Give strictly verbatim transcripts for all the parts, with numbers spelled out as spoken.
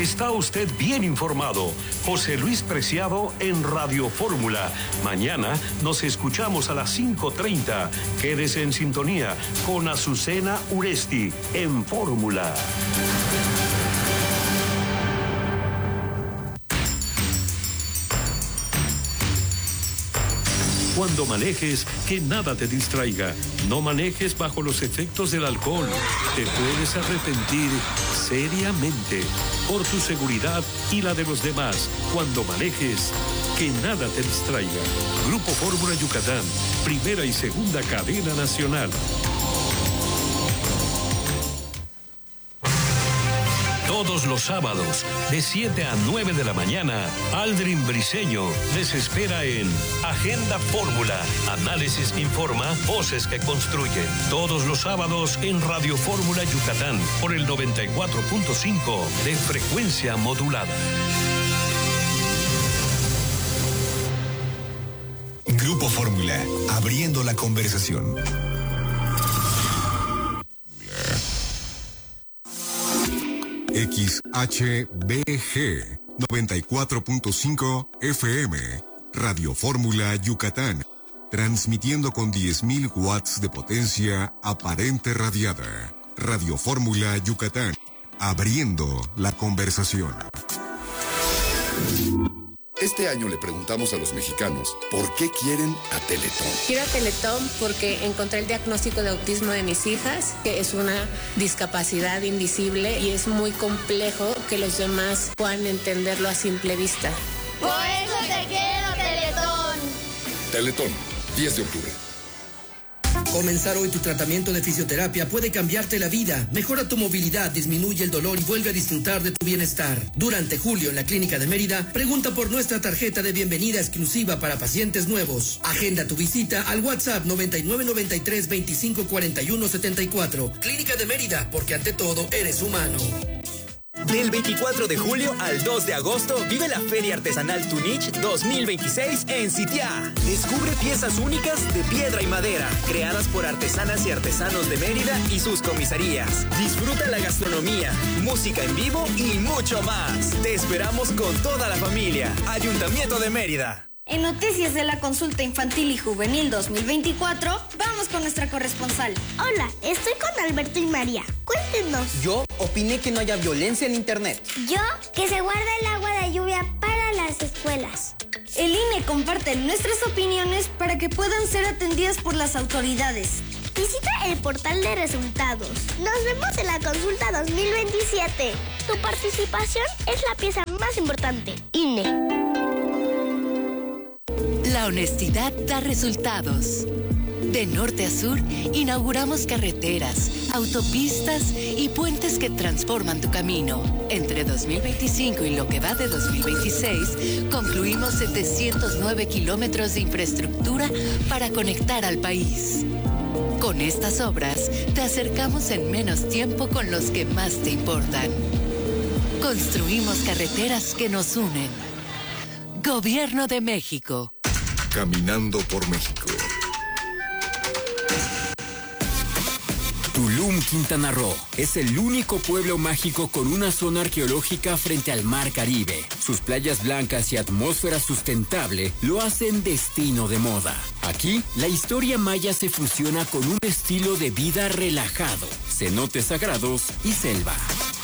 Está usted bien informado. José Luis Preciado en Radio Fórmula. Mañana nos escuchamos a las cinco treinta. Quédese en sintonía con Azucena Uresti en Fórmula. Cuando manejes, que nada te distraiga. No manejes bajo los efectos del alcohol. Te puedes arrepentir seriamente. Por tu seguridad y la de los demás, cuando manejes, que nada te distraiga. Grupo Fórmula Yucatán, primera y segunda cadena nacional. Todos los sábados, de siete a nueve de la mañana, Aldrin Briseño les espera en Agenda Fórmula. Análisis que informa, voces que construyen. Todos los sábados en Radio Fórmula Yucatán, por el noventa y cuatro punto cinco de frecuencia modulada. Grupo Fórmula, abriendo la conversación. X H B G noventa y cuatro punto cinco F M, Radio Fórmula Yucatán, transmitiendo con diez mil watts de potencia aparente radiada. Radio Fórmula Yucatán, abriendo la conversación. Este año le preguntamos a los mexicanos por qué quieren a Teletón. Quiero a Teletón porque encontré el diagnóstico de autismo de mis hijas, que es una discapacidad invisible y es muy complejo que los demás puedan entenderlo a simple vista. Por eso te quiero, Teletón. Teletón, diez de octubre. Comenzar hoy tu tratamiento de fisioterapia puede cambiarte la vida, mejora tu movilidad, disminuye el dolor y vuelve a disfrutar de tu bienestar. Durante julio en la Clínica de Mérida, pregunta por nuestra tarjeta de bienvenida exclusiva para pacientes nuevos. Agenda tu visita al WhatsApp noventa y nueve noventa y tres veinticinco cuarenta y uno setenta y cuatro. Clínica de Mérida, porque ante todo eres humano. Del veinticuatro de julio al dos de agosto, vive la Feria Artesanal Tunich dos mil veintiséis en Sitiá. Descubre piezas únicas de piedra y madera, creadas por artesanas y artesanos de Mérida y sus comisarías. Disfruta la gastronomía, música en vivo y mucho más. Te esperamos con toda la familia. Ayuntamiento de Mérida. En Noticias de la Consulta Infantil y Juvenil dos mil veinticuatro, vamos con nuestra corresponsal. Hola, estoy con Alberto y María. Cuéntenos. Yo opiné que no haya violencia en internet. Yo, que se guarda el agua de lluvia para las escuelas. El I N E comparte nuestras opiniones para que puedan ser atendidas por las autoridades. Visita el portal de resultados. Nos vemos en la consulta dos mil veintisiete. Tu participación es la pieza más importante. I N E. La honestidad da resultados. De norte a sur, inauguramos carreteras, autopistas y puentes que transforman tu camino. Entre dos mil veinticinco y lo que va de dos mil veintiséis, concluimos setecientos nueve kilómetros de infraestructura para conectar al país. Con estas obras, te acercamos en menos tiempo con los que más te importan. Construimos carreteras que nos unen. Gobierno de México. Caminando por México. Tulum, Quintana Roo, es el único pueblo mágico con una zona arqueológica frente al Mar Caribe. Sus playas blancas y atmósfera sustentable lo hacen destino de moda. Aquí, la historia maya se fusiona con un estilo de vida relajado, cenotes sagrados y selva.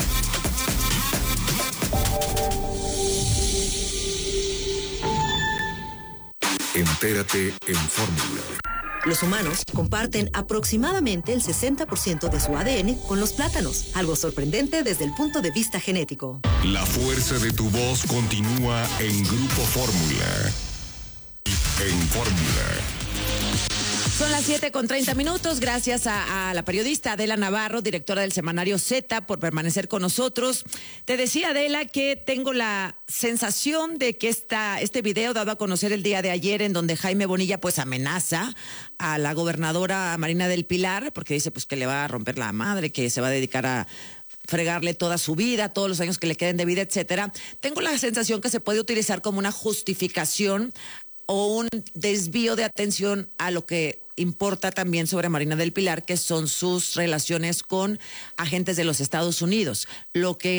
Entérate en Fórmula. Los humanos comparten aproximadamente el sesenta por ciento de su A D N con los plátanos, algo sorprendente desde el punto de vista genético. La fuerza de tu voz continúa en Grupo Fórmula. En Fórmula. Son las siete con treinta minutos. Gracias a, a la periodista Adela Navarro, directora del semanario Z, por permanecer con nosotros. Te decía, Adela, que tengo la sensación de que esta, este video dado a conocer el día de ayer, en donde Jaime Bonilla pues amenaza a la gobernadora Marina del Pilar, porque dice pues que le va a romper la madre, que se va a dedicar a fregarle toda su vida, todos los años que le queden de vida, etcétera. Tengo la sensación que se puede utilizar como una justificación o un desvío de atención a lo que importa también sobre Marina del Pilar, que son sus relaciones con agentes de los Estados Unidos. Lo que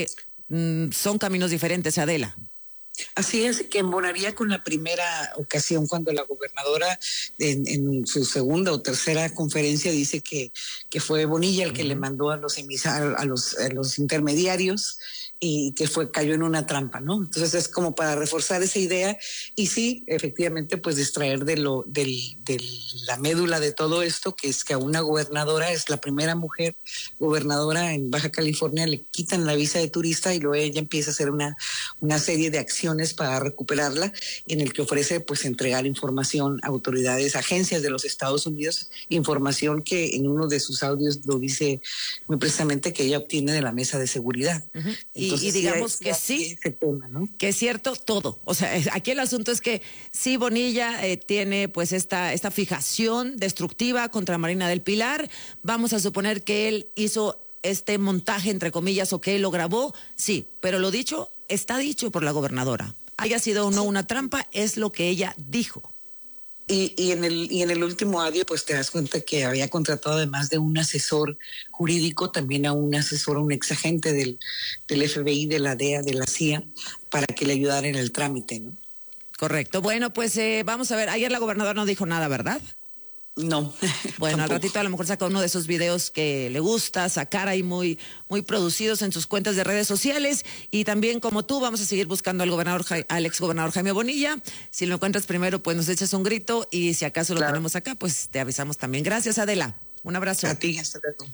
mm, son caminos diferentes, Adela. Así es, que embonaría con la primera ocasión cuando la gobernadora en, en su segunda o tercera conferencia dice que, que fue Bonilla el que uh-huh. le mandó a los, emisar, a, los, a los intermediarios y que fue cayó en una trampa, ¿no? Entonces es como para reforzar esa idea y sí, efectivamente, pues distraer de lo del, de la médula de todo esto, que es que a una gobernadora, es la primera mujer gobernadora en Baja California, le quitan la visa de turista y luego ella empieza a hacer una, una serie de acciones para recuperarla, en el que ofrece pues entregar información a autoridades, agencias de los Estados Unidos, información que en uno de sus audios lo dice muy precisamente que ella obtiene de la mesa de seguridad. Uh-huh. Entonces, y, y digamos sí, que sí, tema, ¿no? Que es cierto todo. O sea, aquí el asunto es que sí, Bonilla eh, tiene pues esta, esta fijación destructiva contra Marina del Pilar. Vamos a suponer que él hizo este montaje, entre comillas, o que él lo grabó. Sí, pero lo dicho está dicho por la gobernadora. Haya sido o no una trampa, es lo que ella dijo. Y, y, en el, y en el último audio, pues te das cuenta que había contratado además de un asesor jurídico, también a un asesor, un ex agente del, del F B I, de la D E A, de la C I A, para que le ayudara en el trámite, ¿no? Correcto. Bueno, pues eh, vamos a ver. Ayer la gobernadora no dijo nada, ¿verdad? No. Bueno, al ratito a lo mejor saca uno de esos videos que le gusta sacar ahí muy, muy producidos en sus cuentas de redes sociales. Y también, como tú, vamos a seguir buscando al gobernador, al exgobernador Jaime Bonilla. Si lo encuentras primero, pues nos echas un grito. Y si acaso lo claro. tenemos acá, pues te avisamos también. Gracias, Adela. Un abrazo. A ti, hasta luego.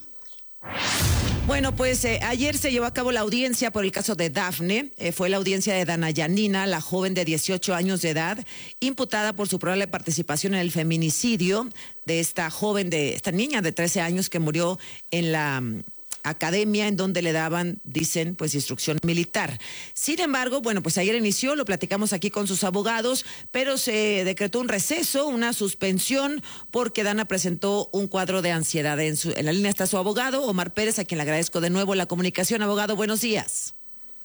Bueno, pues eh, ayer se llevó a cabo la audiencia por el caso de Dafne. Eh, fue la audiencia de Dana Yanina, la joven de dieciocho años de edad, imputada por su probable participación en el feminicidio de esta joven, de esta niña de trece años que murió en la um, academia en donde le daban, dicen, pues instrucción militar. Sin embargo, bueno, pues ayer inició, lo platicamos aquí con sus abogados, pero se decretó un receso, una suspensión, porque Dana presentó un cuadro de ansiedad. En, su, en la línea está su abogado, Omar Pérez, a quien le agradezco de nuevo la comunicación. Abogado, buenos días.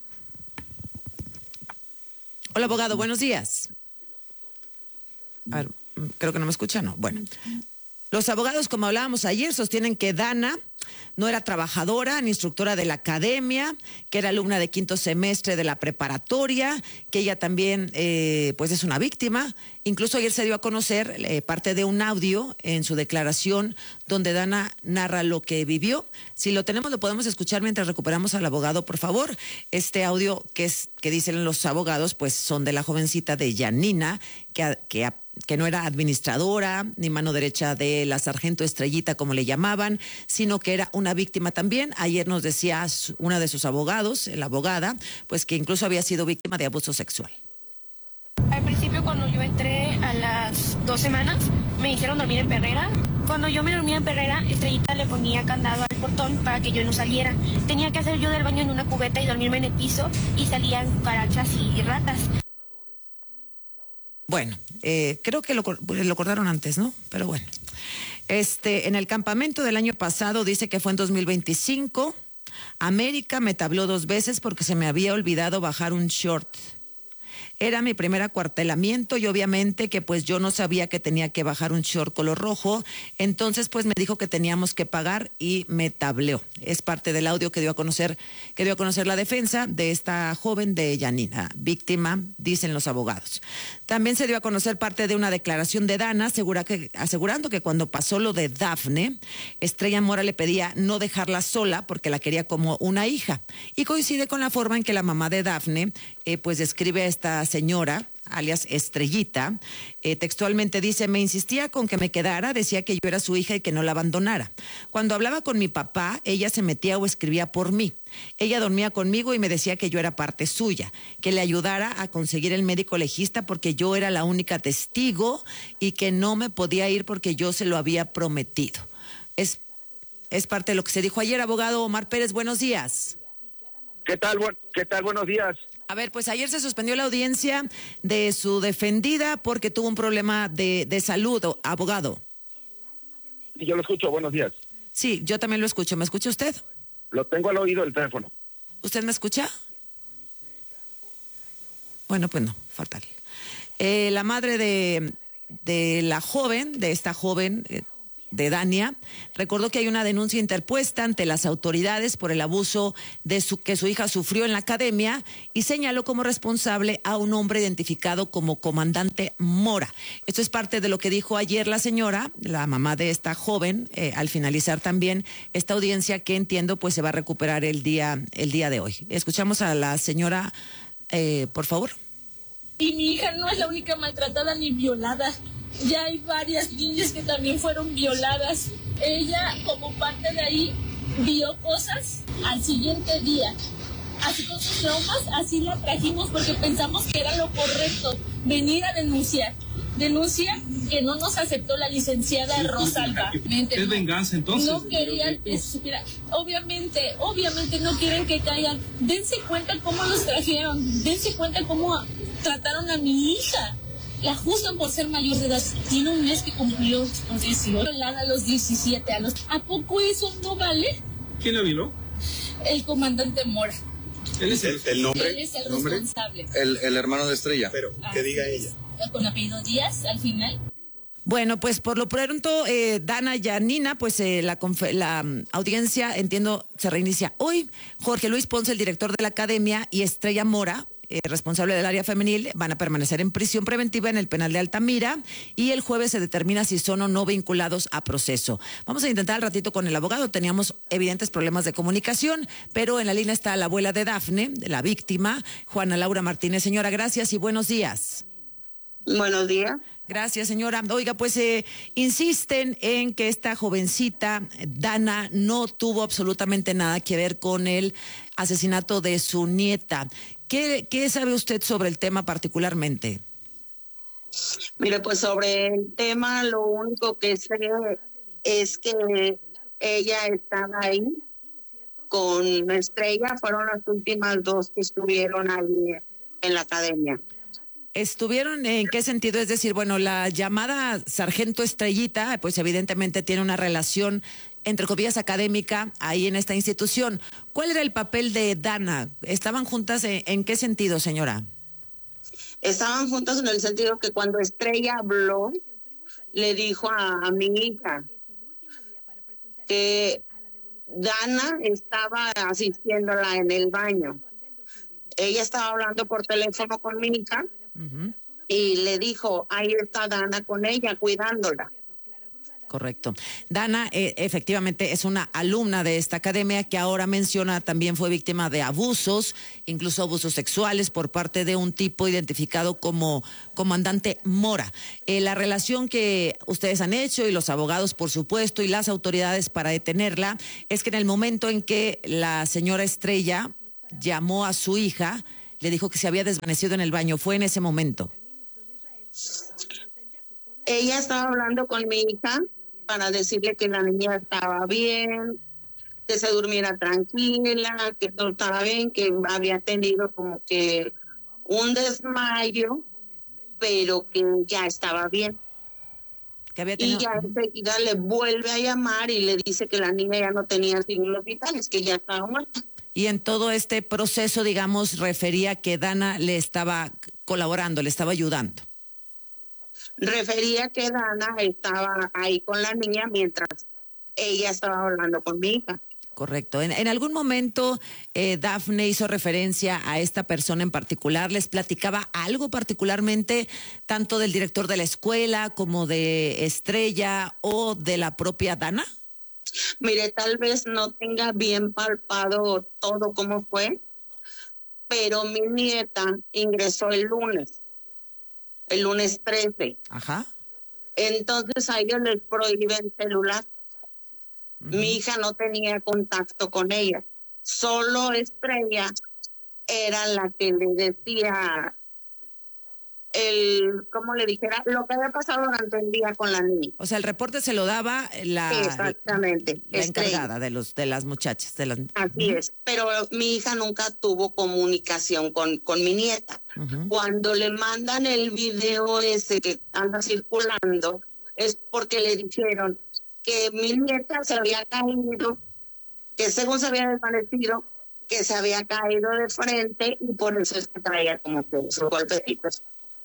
Hola, abogado, buenos días. A ver, creo que no me escucha, ¿no? Bueno, los abogados, como hablábamos ayer, sostienen que Dana no era trabajadora ni instructora de la academia, que era alumna de quinto semestre de la preparatoria, que ella también eh, pues es una víctima. Incluso ayer se dio a conocer eh, parte de un audio en su declaración donde Dana narra lo que vivió. Si lo tenemos, lo podemos escuchar mientras recuperamos al abogado, por favor. Este audio que es que dicen los abogados, pues son de la jovencita de Yanina, que, que que no era administradora ni mano derecha de la sargento Estrellita, como le llamaban, sino que era una víctima también. Ayer nos decía una de sus abogados, la abogada, pues que incluso había sido víctima de abuso sexual. Al principio, cuando yo entré a las dos semanas, me hicieron dormir en perrera. Cuando yo me dormía en perrera, Estrellita le ponía candado al portón para que yo no saliera. Tenía que hacer yo del baño en una cubeta y dormirme en el piso, y salían cucarachas y ratas. Bueno, eh, creo que lo, lo cortaron antes, ¿no? Pero bueno. Este, en el campamento del año pasado, dice que fue en dos mil veinticinco, América me tabló dos veces porque se me había olvidado bajar un short. Era mi primer acuartelamiento y obviamente que pues yo no sabía que tenía que bajar un short color rojo, entonces pues me dijo que teníamos que pagar y me tableó. Es parte del audio que dio a conocer, que dio a conocer la defensa de esta joven de Yanina, víctima, dicen los abogados. También se dio a conocer parte de una declaración de Dana, asegura que, asegurando que cuando pasó lo de Dafne, Estrella Mora le pedía no dejarla sola porque la quería como una hija. Y coincide con la forma en que la mamá de Dafne eh, pues describe a esta señora, alias Estrellita, eh, textualmente dice, me insistía con que me quedara, decía que yo era su hija y que no la abandonara. Cuando hablaba con mi papá, ella se metía o escribía por mí. Ella dormía conmigo y me decía que yo era parte suya, que le ayudara a conseguir el médico legista porque yo era la única testigo y que no me podía ir porque yo se lo había prometido. Es, es parte de lo que se dijo ayer, abogado Omar Pérez, buenos días. ¿Qué tal? ¿Qué tal? Buenos días. A ver, pues ayer se suspendió la audiencia de su defendida porque tuvo un problema de, de salud, abogado. Sí, yo lo escucho, buenos días. Sí, yo también lo escucho. ¿Me escucha usted? Lo tengo al oído del teléfono. ¿Usted me escucha? Bueno, pues no, fatal. Eh, la madre de, de la joven, de esta joven, eh, de Dania. Recordó que hay una denuncia interpuesta ante las autoridades por el abuso de su, que su hija sufrió en la academia y señaló como responsable a un hombre identificado como comandante Mora. Esto es parte de lo que dijo ayer la señora, la mamá de esta joven, eh, al finalizar también esta audiencia que entiendo pues se va a recuperar el día, el día de hoy. Escuchamos a la señora, eh, por favor. Y mi hija no es la única maltratada ni violada. Ya hay varias niñas que también fueron violadas. Ella, como parte de ahí, vio cosas al siguiente día. Así con sus traumas, así la trajimos porque pensamos que era lo correcto, venir a denunciar. Denuncia que no nos aceptó la licenciada Rosalba. ¿Es venganza entonces? No querían que supiera. Obviamente, obviamente no quieren que caigan. Dense cuenta cómo los trajeron. Dense cuenta cómo trataron a mi hija. La juzgan por ser mayor de edad. Tiene un mes que cumplió los dieciocho, a los diecisiete años. ¿A poco eso no vale? ¿Quién la violó? El comandante Mora. ¿Él es el, el nombre? Él es el ¿Nombre? responsable. El, el hermano de Estrella. Pero, que diga ella. Con apellido Díaz, al final. Bueno, pues por lo pronto, eh, Dana Yanina, pues eh, la, la um, audiencia, entiendo, se reinicia hoy. Jorge Luis Ponce, el director de la academia, y Estrella Mora, eh, responsable del área femenil, van a permanecer en prisión preventiva en el penal de Altamira y el jueves se determina si son o no vinculados a proceso. Vamos a intentar al ratito con el abogado. Teníamos evidentes problemas de comunicación, pero en la línea está la abuela de Dafne, la víctima, Juana Laura Martínez. Señora, gracias y buenos días. Buenos días. Gracias, señora. Oiga, pues eh, insisten en que esta jovencita, Dana, no tuvo absolutamente nada que ver con el asesinato de su nieta. ¿Qué, qué sabe usted sobre el tema particularmente? Mire, pues sobre el tema lo único que sé es que ella estaba ahí con Estrella, fueron las últimas dos que estuvieron ahí en la academia. ¿Estuvieron en qué sentido? Es decir, bueno, la llamada Sargento Estrellita, pues evidentemente tiene una relación, entre comillas, académica ahí en esta institución. ¿Cuál era el papel de Dana? ¿Estaban juntas en, en qué sentido, señora? Estaban juntas en el sentido que cuando Estrella habló, le dijo a, a mi hija que Dana estaba asistiéndola en el baño. Ella estaba hablando por teléfono con mi hija. Uh-huh. Y le dijo, ahí está Dana con ella, cuidándola. Correcto. Dana eh, efectivamente es una alumna de esta academia que ahora menciona también fue víctima de abusos, incluso abusos sexuales por parte de un tipo identificado como comandante Mora. Eh, la relación que ustedes han hecho y los abogados, por supuesto, y las autoridades para detenerla, es que en el momento en que la señora Estrella llamó a su hija, le dijo que se había desvanecido en el baño. ¿Fue en ese momento? Ella estaba hablando con mi hija para decirle que la niña estaba bien, que se durmiera tranquila, que todo estaba bien, que había tenido como que un desmayo, pero que ya estaba bien. Que había tenido... Y ya enseguida le vuelve a llamar y le dice que la niña ya no tenía signos vitales, que ya estaba muerta. Y en todo este proceso, digamos, refería que Dana le estaba colaborando, le estaba ayudando. Refería que Dana estaba ahí con la niña mientras ella estaba hablando con mi hija. Correcto. En, en algún momento eh, Dafne hizo referencia a esta persona en particular. ¿Les platicaba algo particularmente tanto del director de la escuela como de Estrella o de la propia Dana? Mire, tal vez no tenga bien palpado todo cómo fue, pero mi nieta ingresó el lunes, el lunes trece. Ajá. Entonces a ellos les prohíben celular. Uh-huh. Mi hija no tenía contacto con ella. Solo Estrella era la que le decía el, ¿cómo le dijera? Lo que había pasado durante el día con la niña. O sea, el reporte se lo daba la, Exactamente, la encargada de los de las muchachas. De las... Así uh-huh. es, pero mi hija nunca tuvo comunicación con, con mi nieta. Uh-huh. Cuando le mandan el video ese que anda circulando, es porque le dijeron que mi nieta se había caído, que según se había desvanecido, que se había caído de frente y por eso es que traía como que sus golpecitos.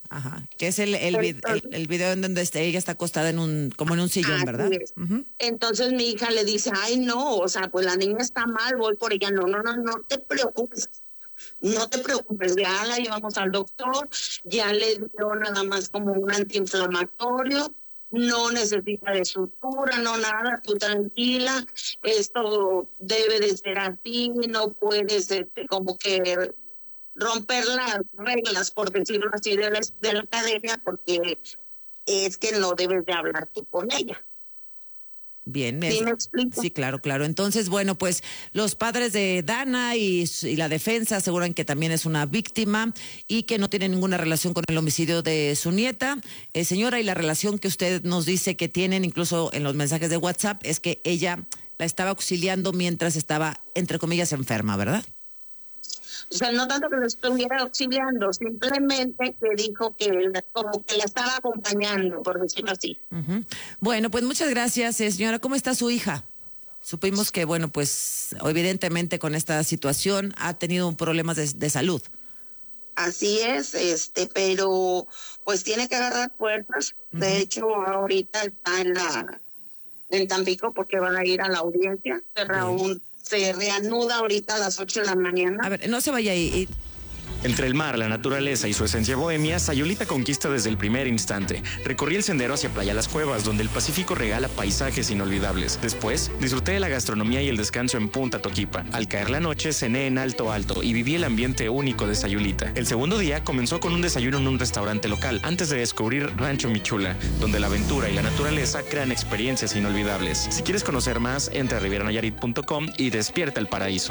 Ajá, que es el, el, el, el video en donde este, ella está acostada en un, como en un sillón, ¿verdad? Uh-huh. Entonces mi hija le dice, ay no, o sea, pues la niña está mal, voy por ella. No, no, no, no te preocupes. No te preocupes, ya la llevamos al doctor, ya le dio nada más como un antiinflamatorio, no necesita de sutura, no nada, tú tranquila, esto debe de ser así, no puedes este, como que romper las reglas, por decirlo así, de la, de la academia, porque es que no debes de hablar tú con ella. Bien, ¿Sí me explico? Sí, claro, claro. Entonces, bueno, pues los padres de Dana y, y la defensa aseguran que también es una víctima y que no tiene ninguna relación con el homicidio de su nieta. Eh, señora, y la relación que usted nos dice que tienen, incluso en los mensajes de WhatsApp, es que ella la estaba auxiliando mientras estaba, entre comillas, enferma, ¿verdad? O sea, no tanto que lo estuviera auxiliando, simplemente que dijo que la, como que la estaba acompañando, por decirlo así. Uh-huh. Bueno, pues muchas gracias, eh, señora. ¿Cómo está su hija? Supimos que, bueno, pues evidentemente con esta situación ha tenido un problema de, de salud. Así es, este, pero pues tiene que agarrar fuerzas. Uh-huh. De hecho, ahorita está en la en Tampico porque van a ir a la audiencia. Cerra un Se reanuda ahorita a las ocho de la mañana. A ver, no se vaya ahí. Entre el mar, la naturaleza y su esencia bohemia, Sayulita conquista desde el primer instante. Recorrí el sendero hacia Playa Las Cuevas, donde el Pacífico regala paisajes inolvidables. Después, disfruté de la gastronomía y el descanso en Punta Toquipa. Al caer la noche, cené en Alto Alto y viví el ambiente único de Sayulita. El segundo día comenzó con un desayuno en un restaurante local, antes de descubrir Rancho Michula, donde la aventura y la naturaleza crean experiencias inolvidables. Si quieres conocer más, entra a riviera nayarit punto com y despierta el paraíso.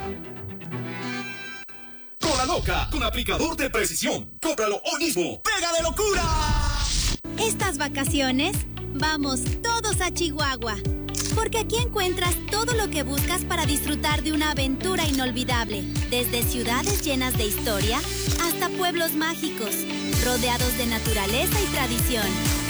Cola Loca, con aplicador de precisión. Cómpralo hoy mismo. ¡Pega de locura! Estas vacaciones, vamos todos a Chihuahua. Porque aquí encuentras todo lo que buscas para disfrutar de una aventura inolvidable. Desde ciudades llenas de historia hasta pueblos mágicos, rodeados de naturaleza y tradición.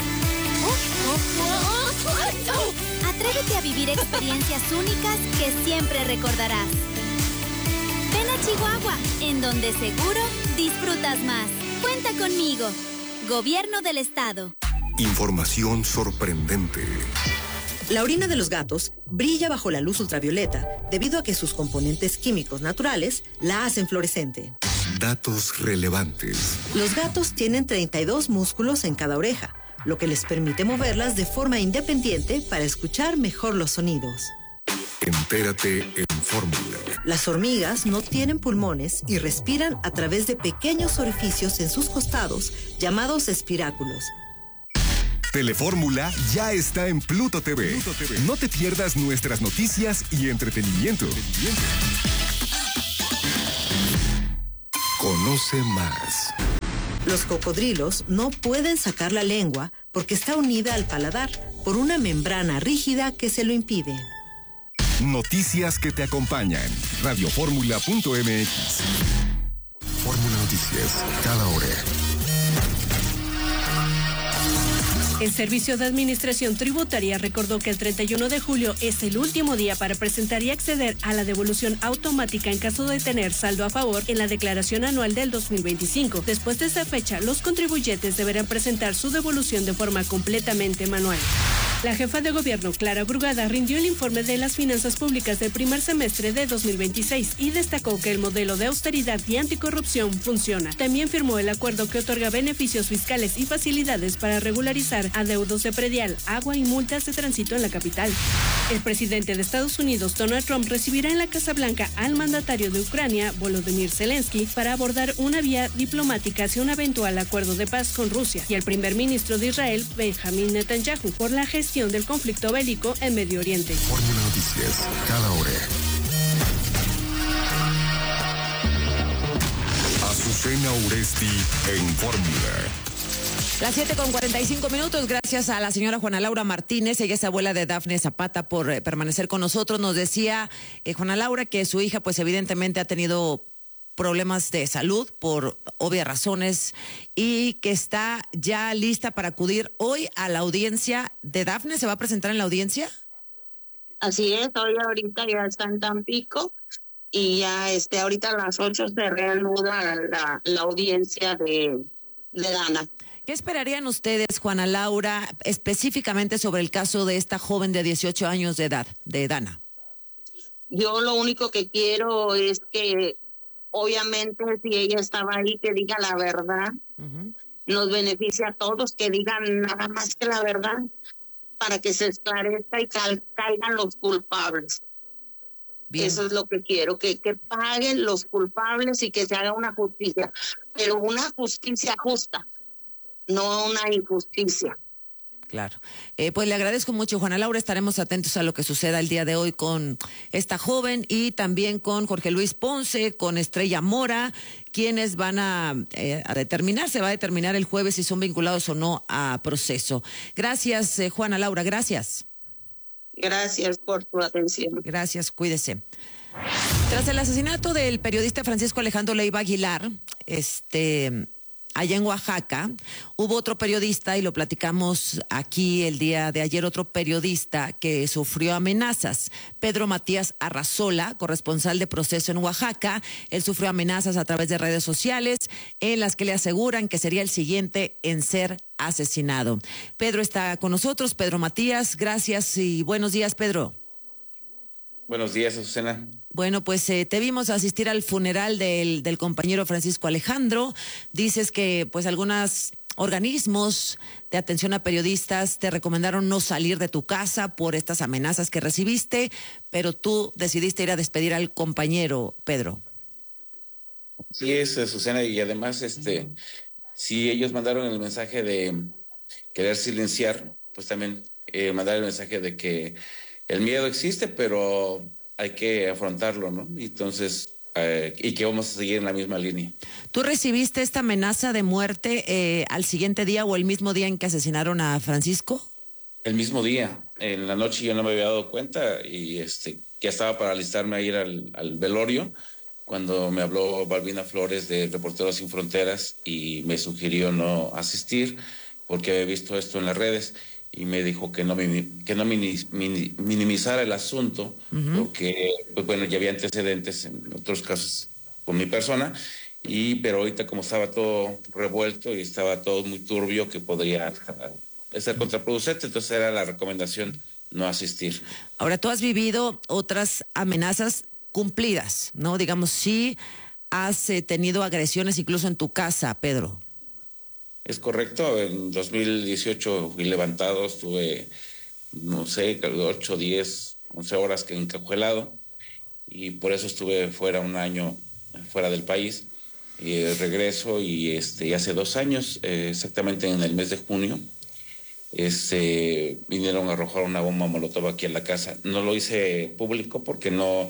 Atrévete a vivir experiencias únicas que siempre recordarás. Ven a Chihuahua, en donde seguro disfrutas más. Cuenta conmigo. Gobierno del Estado. Información sorprendente. La orina de los gatos brilla bajo la luz ultravioleta debido a que sus componentes químicos naturales la hacen fluorescente. Datos relevantes. Los gatos tienen treinta y dos músculos en cada oreja, lo que les permite moverlas de forma independiente para escuchar mejor los sonidos. Entérate en Fórmula. Las hormigas no tienen pulmones y respiran a través de pequeños orificios en sus costados, llamados espiráculos. Telefórmula ya está en Pluto T V. Pluto T V. No te pierdas nuestras noticias y entretenimiento. Conoce más. Los cocodrilos no pueden sacar la lengua porque está unida al paladar por una membrana rígida que se lo impide. Noticias que te acompañan. radioformula punto m x. Fórmula Noticias, cada hora. El Servicio de Administración Tributaria recordó que el treinta y uno de julio es el último día para presentar y acceder a la devolución automática en caso de tener saldo a favor en la declaración anual del dos mil veinticinco. Después de esa fecha, los contribuyentes deberán presentar su devolución de forma completamente manual. La jefa de gobierno, Clara Brugada, rindió el informe de las finanzas públicas del primer semestre de dos mil veintiséis y destacó que el modelo de austeridad y anticorrupción funciona. También firmó el acuerdo que otorga beneficios fiscales y facilidades para regularizar adeudos de predial, agua y multas de tránsito en la capital. El presidente de Estados Unidos, Donald Trump, recibirá en la Casa Blanca al mandatario de Ucrania, Volodymyr Zelensky, para abordar una vía diplomática hacia un eventual acuerdo de paz con Rusia, y al primer ministro de Israel, Benjamín Netanyahu, por la gestión del conflicto bélico en Medio Oriente. Fórmula Noticias, cada hora. Azucena Uresti en Fórmula. Las siete con cuarenta y cinco minutos, gracias a la señora Juana Laura Martínez, ella es abuela de Dafne Zapata, por eh, permanecer con nosotros. Nos decía eh, Juana Laura que su hija pues evidentemente ha tenido problemas de salud por obvias razones y que está ya lista para acudir hoy a la audiencia de Dafne. ¿Se va a presentar en la audiencia? Así es, hoy ahorita ya está en Tampico y ya este ahorita a las ocho se reanuda la, la audiencia de, de Dana. ¿Qué esperarían ustedes, Juana Laura, específicamente sobre el caso de esta joven de dieciocho años de edad, de Dana? Yo lo único que quiero es que, obviamente, si ella estaba ahí, que diga la verdad. Uh-huh. Nos beneficia a todos, que digan nada más que la verdad, para que se esclarezca y cal- caigan los culpables. Bien. Eso es lo que quiero, que, que paguen los culpables y que se haga una justicia, pero una justicia justa, no una injusticia. Claro. Eh, pues le agradezco mucho, Juana Laura. Estaremos atentos a lo que suceda el día de hoy con esta joven y también con Jorge Luis Ponce, con Estrella Mora, quienes van a, eh, a determinar, se va a determinar el jueves si son vinculados o no a proceso. Gracias, eh, Juana Laura, gracias. Gracias por tu atención. Gracias, cuídese. Tras el asesinato del periodista Francisco Alejandro Leiva Aguilar, este... allá en Oaxaca, hubo otro periodista, y lo platicamos aquí el día de ayer, otro periodista que sufrió amenazas. Pedro Matías Arrazola, corresponsal de Proceso en Oaxaca, él sufrió amenazas a través de redes sociales en las que le aseguran que sería el siguiente en ser asesinado. Pedro está con nosotros. Pedro Matías, gracias y buenos días, Pedro. Buenos días, Azucena. Bueno, pues eh, te vimos asistir al funeral del, del compañero Francisco Alejandro. Dices que pues algunos organismos de atención a periodistas te recomendaron no salir de tu casa por estas amenazas que recibiste, pero tú decidiste ir a despedir al compañero, Pedro. Sí, es, Azucena, y además, este, si ellos mandaron el mensaje de querer silenciar, pues también eh, mandar el mensaje de que el miedo existe, pero hay que afrontarlo, ¿no? Entonces, eh, y que vamos a seguir en la misma línea. ¿Tú recibiste esta amenaza de muerte eh, al siguiente día o el mismo día en que asesinaron a Francisco? El mismo día. En la noche yo no me había dado cuenta y este ya estaba para alistarme a ir al, al velorio cuando me habló Balbina Flores de Reporteros Sin Fronteras y me sugirió no asistir porque había visto esto en las redes. Y me dijo que no, que no minimizara el asunto, uh-huh. porque, pues bueno, ya había antecedentes en otros casos con mi persona, y pero ahorita como estaba todo revuelto y estaba todo muy turbio, que podría ser contraproducente, entonces era la recomendación no asistir. Ahora, tú has vivido otras amenazas cumplidas, ¿no? Digamos, sí has eh, tenido agresiones incluso en tu casa, Pedro. Es correcto, en dos mil dieciocho fui levantado, estuve, no sé, ocho, diez, once horas que encajuelado y por eso estuve fuera un año, fuera del país. Y regreso y este, hace dos años, eh, exactamente en el mes de junio, este, vinieron a arrojar una bomba molotov aquí en la casa. No lo hice público porque no...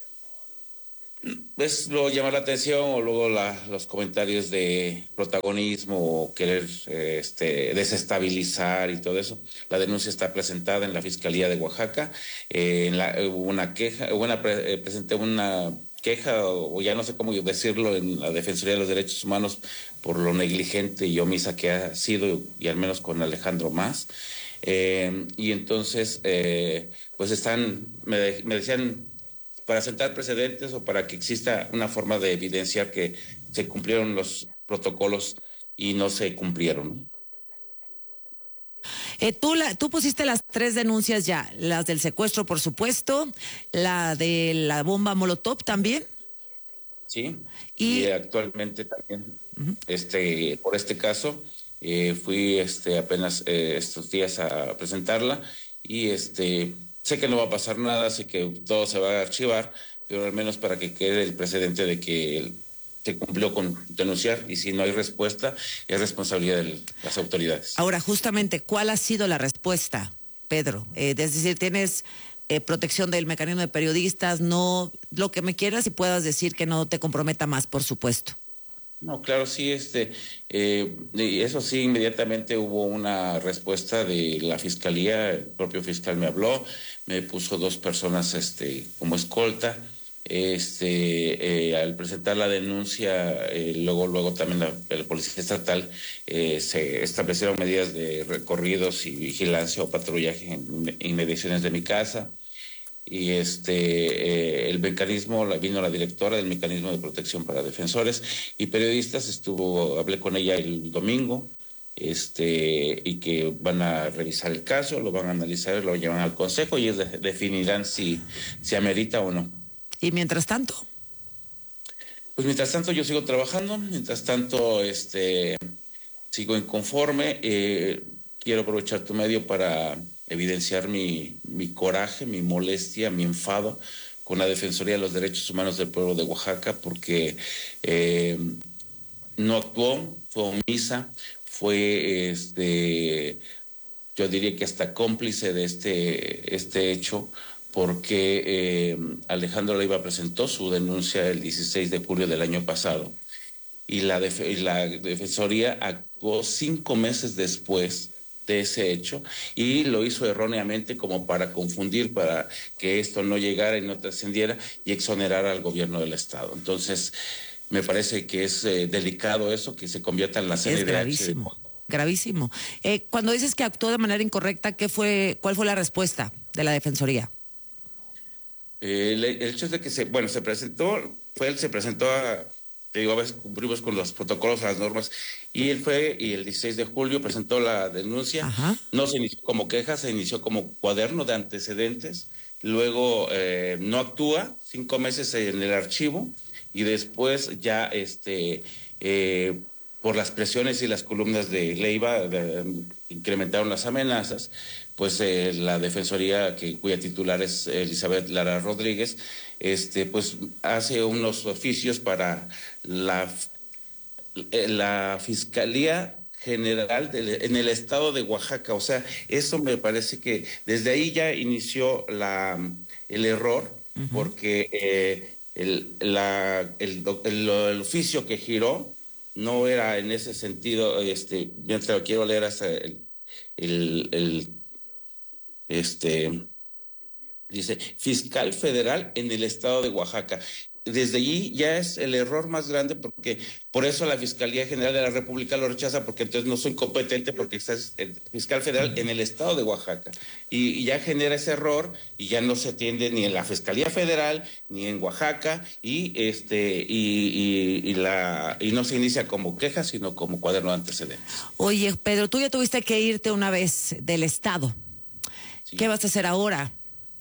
Es luego llamar la atención o luego la, los comentarios de protagonismo o querer eh, este, desestabilizar y todo eso. La denuncia está presentada en la Fiscalía de Oaxaca. Eh, en la, hubo una queja, hubo una, eh, presenté una queja o, o ya no sé cómo decirlo en la Defensoría de los Derechos Humanos por lo negligente y omisa que ha sido y al menos con Alejandro más. Eh, y entonces eh, pues están, me, me decían para sentar precedentes o para que exista una forma de evidenciar que se cumplieron los protocolos y no se cumplieron, ¿no? Eh, tú, la, tú pusiste las tres denuncias ya, las del secuestro, por supuesto, la de la bomba Molotov también. Sí, y, y actualmente también, uh-huh. este, por este caso, eh, fui este, apenas eh, estos días a presentarla y este... Sé que no va a pasar nada, sé que todo se va a archivar, pero al menos para que quede el precedente de que se cumplió con denunciar y si no hay respuesta, es responsabilidad de las autoridades. Ahora, justamente, ¿cuál ha sido la respuesta, Pedro? Eh, es decir, tienes eh, protección del mecanismo de periodistas, no lo que me quieras y puedas decir que no te comprometa más, por supuesto. No, claro, sí, este, eh, eso sí, inmediatamente hubo una respuesta de la fiscalía, el propio fiscal me habló, me puso dos personas, este, como escolta, este, eh, al presentar la denuncia, eh, luego, luego también la, la policía estatal, eh, se establecieron medidas de recorridos y vigilancia o patrullaje en inmediaciones de mi casa. Y este eh, el mecanismo, vino la directora del mecanismo de protección para defensores y periodistas, estuvo, hablé con ella el domingo, este, y que van a revisar el caso, lo van a analizar, lo llevan al consejo y ellos de, definirán si, si amerita o no. ¿Y mientras tanto? Pues mientras tanto yo sigo trabajando, mientras tanto este, sigo inconforme. Eh, quiero aprovechar tu medio para evidenciar mi, mi coraje, mi molestia, mi enfado con la Defensoría de los Derechos Humanos del Pueblo de Oaxaca, porque eh, no actuó, fue omisa, fue, este, yo diría que hasta cómplice de este, este hecho, porque eh, Alejandro Leiva presentó su denuncia el dieciséis de julio del año pasado y la, def y la Defensoría actuó cinco meses después de ese hecho y lo hizo erróneamente como para confundir, para que esto no llegara y no trascendiera y exonerara al gobierno del Estado. Entonces, me parece que es eh, delicado eso, que se convierta en la C N D H. Es gravísimo, gravísimo. Eh, cuando dices que actuó de manera incorrecta, ¿qué fue, ¿cuál fue la respuesta de la Defensoría? Eh, el, el hecho es de que se, bueno, se presentó, fue él se presentó a, te digo, a veces cumplimos con los protocolos, las normas, y él fue, y el dieciséis de julio presentó la denuncia. Ajá. No se inició como queja, se inició como cuaderno de antecedentes, luego eh, no actúa, cinco meses en el archivo, y después ya, este, eh, por las presiones y las columnas de Leiva, de, incrementaron las amenazas, pues eh, la Defensoría, que, cuya titular es Elizabeth Lara Rodríguez, este, pues hace unos oficios para la, la Fiscalía General de, en el estado de Oaxaca. O sea, eso me parece que desde ahí ya inició la, el error, uh-huh. porque eh, el, la, el, el, el oficio que giró no era en ese sentido, este, yo te lo quiero leer hasta el, el, el Este, dice, fiscal federal en el estado de Oaxaca. Desde allí ya es el error más grande, porque por eso la Fiscalía General de la República lo rechaza, porque entonces no soy competente porque está el fiscal federal en el estado de Oaxaca. Y, y ya genera ese error y ya no se atiende ni en la Fiscalía Federal ni en Oaxaca y este y, y, y la y no se inicia como queja, sino como cuaderno de antecedentes. Oye, Pedro, tú ya tuviste que irte una vez del estado. Sí. ¿Qué vas a hacer ahora?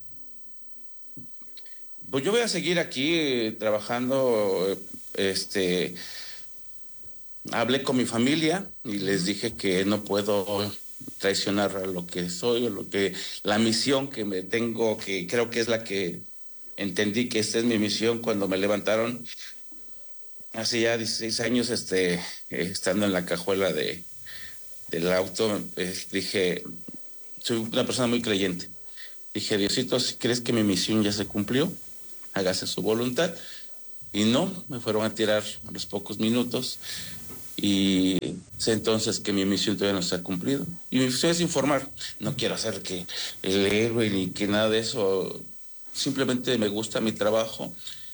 Pues yo voy a seguir aquí eh, trabajando. Este, hablé con mi familia y les dije que no puedo traicionar a lo que soy, lo que la misión que me tengo, que creo que es la que entendí que esta es mi misión cuando me levantaron hace ya dieciséis años, este, eh, estando en la cajuela de del auto, eh, dije, soy una persona muy creyente. Dije, Diosito, si crees que mi misión ya se cumplió, hágase su voluntad. Y no, me fueron a tirar a los pocos minutos y sé entonces que mi misión todavía no se ha cumplido. Y mi misión es informar. No quiero hacer que el héroe ni que nada de eso. Simplemente me gusta mi trabajo.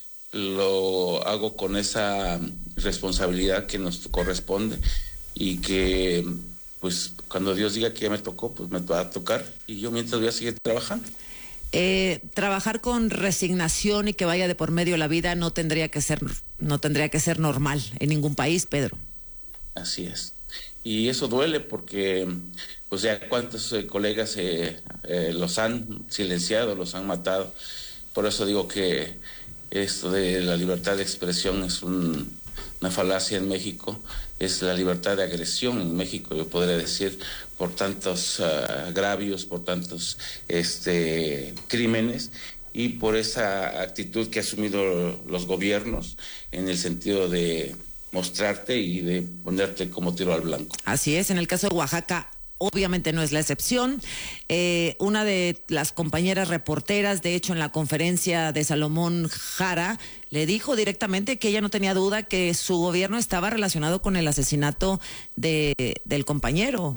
Lo hago con esa responsabilidad que nos corresponde y que, pues, cuando Dios diga que ya me tocó, pues me va a tocar y yo mientras voy a seguir trabajando. Eh, trabajar con resignación y que vaya de por medio la vida no tendría que ser, no tendría que ser normal en ningún país, Pedro. Así es. Y eso duele porque, pues ya cuántos eh, colegas eh, eh, los han silenciado, los han matado. Por eso digo que esto de la libertad de expresión es un, una falacia en México. Es la libertad de agresión en México, yo podría decir, por tantos uh, agravios, por tantos este, crímenes y por esa actitud que han asumido los gobiernos en el sentido de mostrarte y de ponerte como tiro al blanco. Así es, en el caso de Oaxaca, obviamente no es la excepción. Eh, una de las compañeras reporteras, de hecho en la conferencia de Salomón Jara, le dijo directamente que ella no tenía duda que su gobierno estaba relacionado con el asesinato de, del compañero.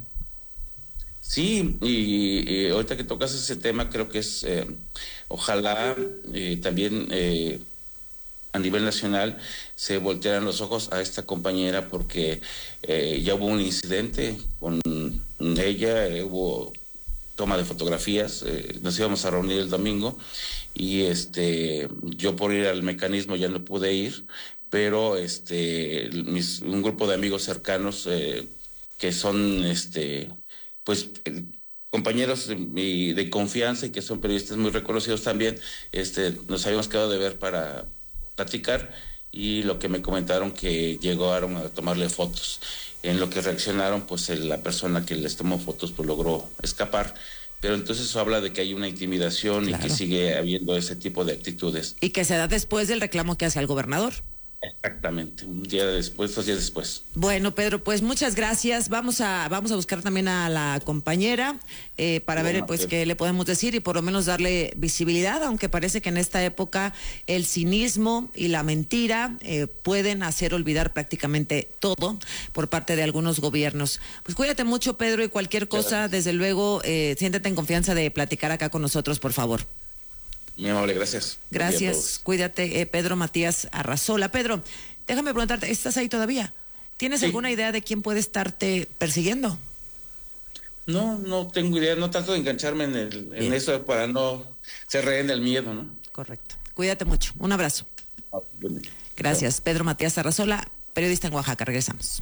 Sí, y, y ahorita que tocas ese tema, creo que es, eh, ojalá eh, también eh, a nivel nacional se voltearan los ojos a esta compañera, porque eh, ya hubo un incidente con ella, eh, hubo toma de fotografías, eh, nos íbamos a reunir el domingo y este yo por ir al mecanismo ya no pude ir, pero este mis, un grupo de amigos cercanos eh, que son, este, pues, compañeros de, de confianza y que son periodistas muy reconocidos también, este, nos habíamos quedado de ver para platicar, y lo que me comentaron que llegaron a tomarle fotos. En lo que reaccionaron, pues el, la persona que les tomó fotos pues logró escapar, pero entonces eso habla de que hay una intimidación, claro, y que sigue habiendo ese tipo de actitudes. Y que se da después del reclamo que hace al gobernador. Exactamente, un día después, dos días después. Bueno, Pedro, pues muchas gracias. Vamos a vamos a buscar también a la compañera eh, para bueno, ver pues qué le podemos decir y por lo menos darle visibilidad, aunque parece que en esta época el cinismo y la mentira eh, pueden hacer olvidar prácticamente todo por parte de algunos gobiernos. Pues cuídate mucho, Pedro, y cualquier cosa, gracias. Desde luego, eh, siéntete en confianza de platicar acá con nosotros, por favor. Muy amable, gracias. Gracias, cuídate, eh, Pedro Matías Arrazola. Pedro, déjame preguntarte, ¿estás ahí todavía? ¿Tienes sí. alguna idea de quién puede estarte persiguiendo? No, no tengo idea, no trato de engancharme en, el, en eso para no ser rehén del miedo, ¿no? Correcto, cuídate mucho, un abrazo. Ah, bueno. Gracias, Pedro Matías Arrazola, periodista en Oaxaca, regresamos.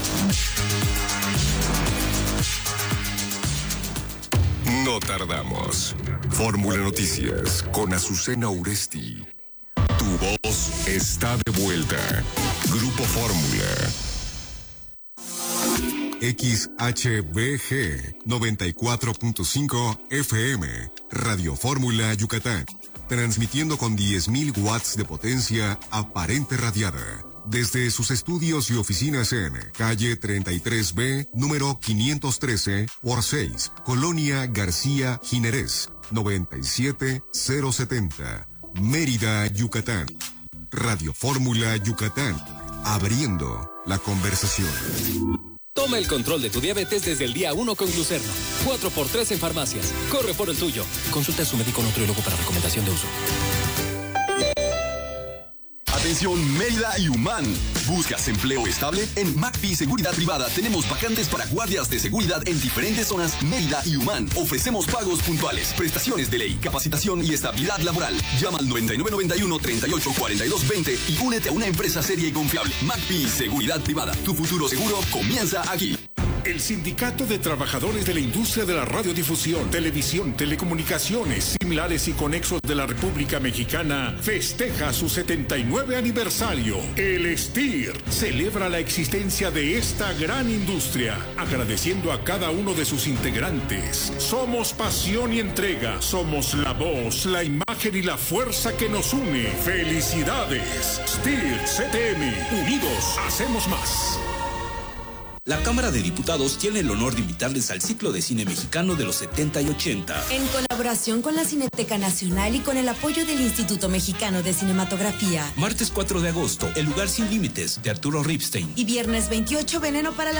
No tardamos. Fórmula Noticias con Azucena Uresti. Tu voz está de vuelta. Grupo Fórmula. X H B G noventa y cuatro punto cinco F M. Radio Fórmula Yucatán. Transmitiendo con diez mil watts de potencia aparente radiada. Desde sus estudios y oficinas en calle treinta y tres B, número quinientos trece por seis, Colonia García Jiménez, noventa y siete mil setenta, Mérida, Yucatán. Radio Fórmula Yucatán, abriendo la conversación. Toma el control de tu diabetes desde el día uno con Glucerna. cuatro por tres en farmacias. Corre por el tuyo. Consulta a su médico nutriólogo para recomendación de uso. Atención Mérida y Humán. ¿Buscas empleo estable? En McPhee Seguridad Privada tenemos vacantes para guardias de seguridad en diferentes zonas Mérida y Humán. Ofrecemos pagos puntuales, prestaciones de ley, capacitación y estabilidad laboral. Llama al noventa y nueve noventa y uno, treinta y ocho cuarenta y dos veinte y únete a una empresa seria y confiable. McPhee Seguridad Privada. Tu futuro seguro comienza aquí. El Sindicato de Trabajadores de la Industria de la Radiodifusión, Televisión, Telecomunicaciones, similares y conexos de la República Mexicana festeja su setenta y nueve aniversario. El S T I R celebra la existencia de esta gran industria, agradeciendo a cada uno de sus integrantes. Somos pasión y entrega, somos la voz, la imagen y la fuerza que nos une. ¡Felicidades! S T I R C T M, unidos hacemos más. La Cámara de Diputados tiene el honor de invitarles al ciclo de cine mexicano de los setenta y ochenta. En colaboración con la Cineteca Nacional y con el apoyo del Instituto Mexicano de Cinematografía. Martes cuatro de agosto, El lugar sin límites, de Arturo Ripstein. Y viernes veintiocho, Veneno para la